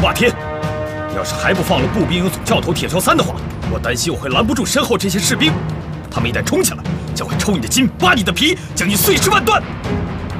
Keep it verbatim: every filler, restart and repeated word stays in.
霸天，你要是还不放了步兵营总教头铁桥三的话，我担心我会拦不住身后这些士兵。他们一旦冲起来，将会抽你的筋，扒你的皮，将你碎尸万段。